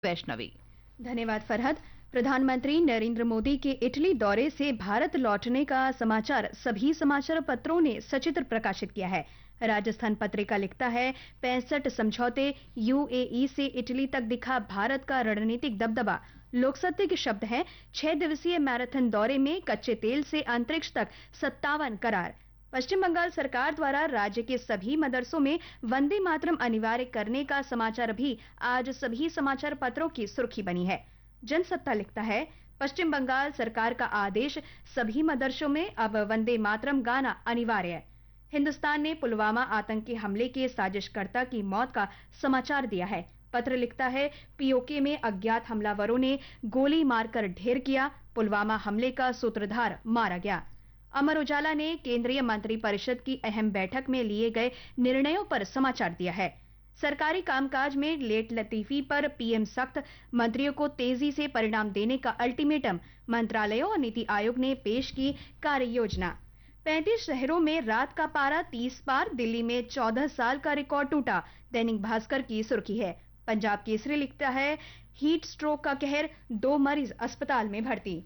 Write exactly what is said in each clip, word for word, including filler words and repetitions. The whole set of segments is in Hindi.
वैष्णवी। धन्यवाद फरहद। प्रधानमंत्री नरेंद्र मोदी के इटली दौरे से भारत लौटने का समाचार सभी समाचार पत्रों ने सचित्र प्रकाशित किया है। राजस्थान पत्रिका लिखता है, पैंसठ समझौते, यूएई से इटली तक दिखा भारत का रणनीतिक दबदबा। लोकसत्य के शब्द हैं, छह दिवसीय मैराथन दौरे में कच्चे तेल से अंतरिक्ष तक सत्तावन करार। पश्चिम बंगाल सरकार द्वारा राज्य के सभी मदरसों में वंदे मातरम अनिवार्य करने का समाचार भी आज सभी समाचार पत्रों की सुर्खी बनी है। जनसत्ता लिखता है, पश्चिम बंगाल सरकार का आदेश, सभी मदरसों में अब वंदे मातरम गाना अनिवार्य है। हिंदुस्तान ने पुलवामा आतंकी हमले के साजिशकर्ता की मौत का समाचार दिया है। पत्र लिखता है, पीओके में अज्ञात हमलावरों ने गोली मारकर ढेर किया, पुलवामा हमले का सूत्रधार मारा गया। अमर उजाला ने केंद्रीय मंत्रिपरिषद की अहम बैठक में लिए गए निर्णयों पर समाचार दिया है। सरकारी कामकाज में लेट लतीफी पर पीएम सख्त, मंत्रियों को तेजी से परिणाम देने का अल्टीमेटम। मंत्रालयों और नीति आयोग ने पेश की कार्य योजना। पैंतीस शहरों में रात का पारा तीस पार, दिल्ली में चौदह साल का रिकॉर्ड टूटा। दैनिक भास्कर की सुर्खी है। पंजाब केसरी लिखता है, हीट स्ट्रोक का कहर, दो मरीज अस्पताल में भर्ती।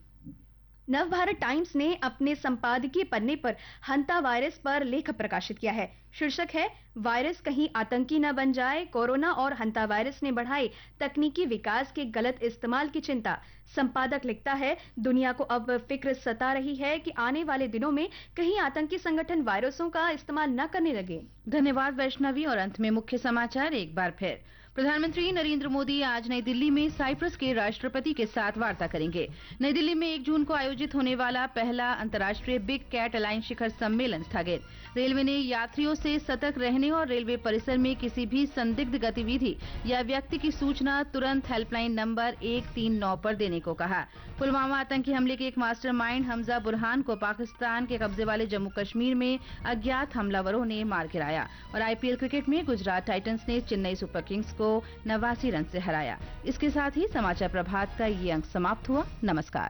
नवभारत टाइम्स ने अपने संपादकीय पन्ने पर हंता वायरस पर लेख प्रकाशित किया है। शीर्षक है, वायरस कहीं आतंकी न बन जाए, कोरोना और हंता वायरस ने बढ़ाई तकनीकी विकास के गलत इस्तेमाल की चिंता। संपादक लिखता है, दुनिया को अब फिक्र सता रही है कि आने वाले दिनों में कहीं आतंकी संगठन वायरसों का इस्तेमाल न करने लगे। धन्यवाद वैष्णवी। और अंत में मुख्य समाचार एक बार फिर। प्रधानमंत्री नरेंद्र मोदी आज नई दिल्ली में साइप्रस के राष्ट्रपति के साथ वार्ता करेंगे। नई दिल्ली में एक जून को आयोजित होने वाला पहला अंतर्राष्ट्रीय बिग कैट अलायंस शिखर सम्मेलन स्थगित। रेलवे ने यात्रियों से सतर्क रहने और रेलवे परिसर में किसी भी संदिग्ध गतिविधि या व्यक्ति की सूचना तुरंत हेल्पलाइन नंबर एक तीन नौ पर देने को कहा। पुलवामा आतंकी हमले के एक मास्टरमाइंड हमजा बुरहान को पाकिस्तान के कब्जे वाले जम्मू कश्मीर में अज्ञात हमलावरों ने मार गिराया। और आईपीएल क्रिकेट में गुजरात टाइटंस ने चेन्नई सुपर किंग्स को नवासी रन से हराया। इसके साथ ही समाचार प्रभात का ये अंक समाप्त हुआ। नमस्कार।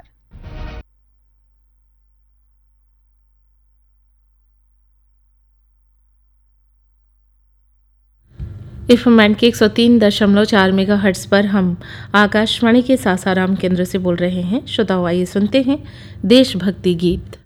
एफएम के एक सौ तीन दशमलव चार मेगा हर्ट्ज पर हम आकाशवाणी के सासाराम केंद्र से बोल रहे हैं। श्रोताओ, आइए सुनते हैं देशभक्ति गीत।